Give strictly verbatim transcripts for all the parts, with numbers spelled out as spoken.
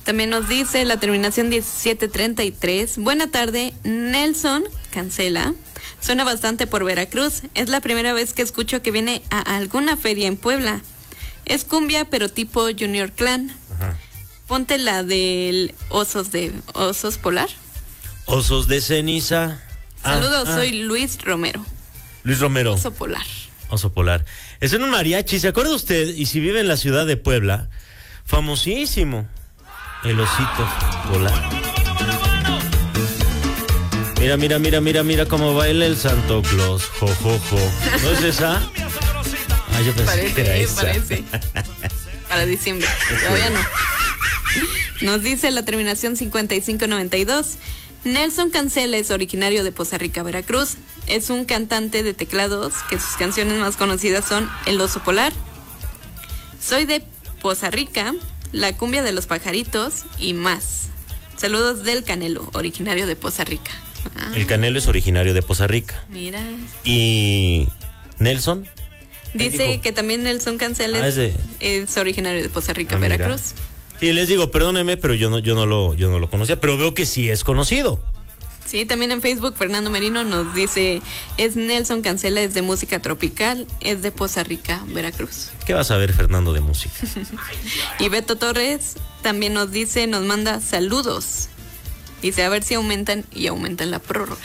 También nos dice la terminación diecisiete treinta y tres. Buena tarde, Nelson Cancela. Suena bastante por Veracruz. Es la primera vez que escucho que viene a alguna feria en Puebla. Es cumbia, pero tipo Junior Clan. Ajá. Ponte la del Osos de Osos Polar. Osos de ceniza. Saludos, ah, soy ah. Luis Romero. Luis Romero. Oso Polar. Oso Polar. Es en un mariachi, ¿se acuerda usted? Y si vive en la ciudad de Puebla, famosísimo, el Osito Polar. Mira, mira, mira, mira, mira cómo baila el Santo Claus. Jo, jo, jo. ¿No es esa? Ah, yo pensé parece, que era esa. Parece. Para diciembre. Todavía no. Nos dice la terminación cincuenta y cinco noventa y dos. Nelson Cancela es originario de Poza Rica, Veracruz. Es un cantante de teclados que sus canciones más conocidas son El Oso Polar, Soy de Poza Rica, La Cumbia de los Pajaritos y más. Saludos del Canelo, originario de Poza Rica. Ah. El Canelo es originario de Poza Rica. Mira. ¿Y Nelson? Dice que también Nelson Cancela ah, es, de... es originario de Poza Rica, ah, Veracruz. Sí, les digo, perdónenme, pero yo no, yo no lo, yo no lo conocía, pero veo que sí es conocido. Sí, también en Facebook Fernando Merino nos dice, es Nelson Cancela, es de música tropical, es de Poza Rica, Veracruz. ¿Qué vas a ver, Fernando, de música? Y Beto Torres también nos dice, nos manda saludos. Dice, a ver si aumentan y aumentan la prórroga.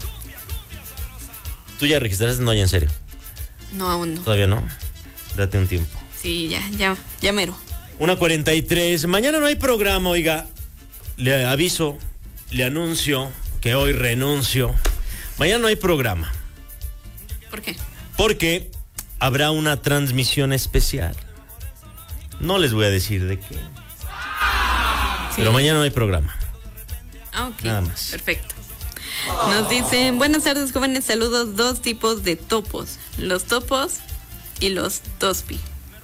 ¿Tú ya registraste? No, ya en serio. No, aún no. ¿Todavía no? Date un tiempo. Sí, ya, ya, ya mero. una cuarenta y tres. Mañana no hay programa, oiga. Le aviso, le anuncio que hoy renuncio. Mañana no hay programa. ¿Por qué? Porque habrá una transmisión especial. No les voy a decir de qué. Sí. Pero mañana no hay programa. Ah, ok. Nada más. Perfecto. Nos dicen, buenas tardes, jóvenes, saludos, dos tipos de topos. Los topos y los tospi.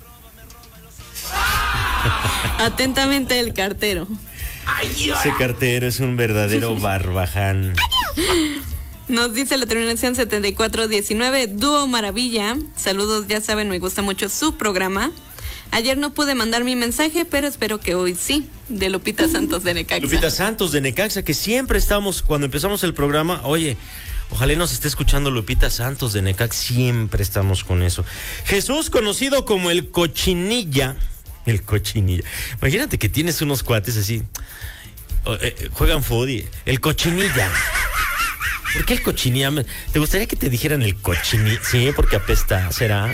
Atentamente el cartero. Ese cartero es un verdadero barbaján. Nos dice la terminación setenta y cuatro diecinueve, Dúo Maravilla. Saludos, ya saben, me gusta mucho su programa. Ayer no pude mandar mi mensaje, pero espero que hoy sí. De Lupita Santos de Necaxa. Lupita Santos de Necaxa, que siempre estamos, cuando empezamos el programa, oye, ojalá nos esté escuchando Lupita Santos de Necaxa, siempre estamos con eso. Jesús, conocido como el Cochinilla. El Cochinilla. Imagínate que tienes unos cuates así, eh, juegan fútbol y el Cochinilla. ¿Por qué el Cochinilla? ¿Te gustaría que te dijeran el Cochinilla? Sí, porque apesta, ¿será?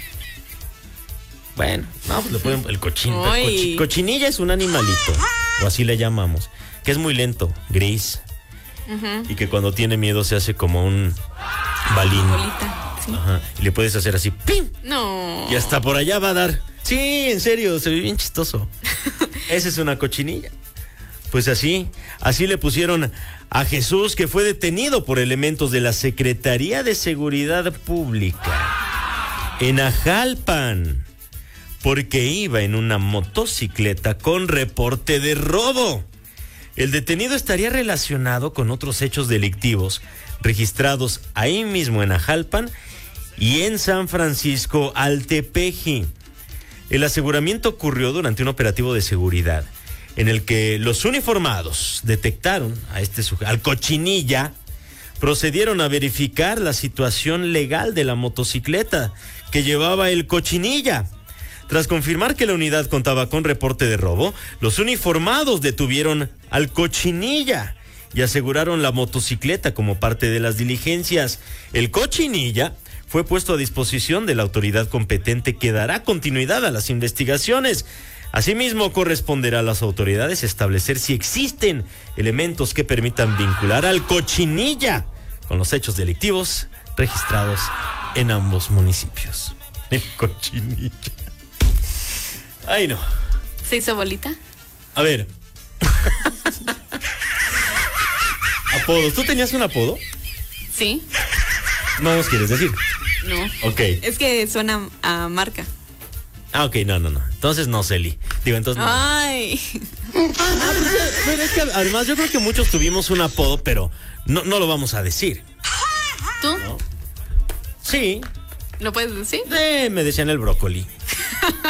Bueno, no, pues le pueden el cochinilla. Cochi, cochinilla es un animalito, o así le llamamos, que es muy lento, gris, uh-huh. Y que cuando tiene miedo se hace como un balín. Bolita, sí. Ajá, y le puedes hacer así, ¡pim! No. Y hasta por allá va a dar. Sí, en serio, se ve bien chistoso. Esa es una cochinilla. Pues así, así le pusieron a Jesús, que fue detenido por elementos de la Secretaría de Seguridad Pública en Ajalpan, porque iba en una motocicleta con reporte de robo. El detenido estaría relacionado con otros hechos delictivos registrados ahí mismo en Ajalpan y en San Francisco Altepeji. El aseguramiento ocurrió durante un operativo de seguridad en el que los uniformados detectaron a este sujeto, al Cochinilla, procedieron a verificar la situación legal de la motocicleta que llevaba el Cochinilla. Tras confirmar que la unidad contaba con reporte de robo, los uniformados detuvieron al Cochinilla y aseguraron la motocicleta como parte de las diligencias. El Cochinilla fue puesto a disposición de la autoridad competente que dará continuidad a las investigaciones. Asimismo, corresponderá a las autoridades establecer si existen elementos que permitan vincular al Cochinilla con los hechos delictivos registrados en ambos municipios. El Cochinilla. Ay, no. ¿Se hizo bolita? A ver. Apodos. ¿Tú tenías un apodo? Sí. No nos quieres decir. No. Ok. Es que suena a marca. Ah, ok, no, no, no. Entonces no, Celi. Digo, entonces no. Ay. Pero es que además yo creo que muchos tuvimos un apodo, pero no, no lo vamos a decir. ¿Tú? ¿No? Sí. ¿Lo puedes decir? Eh, me decían el brócoli.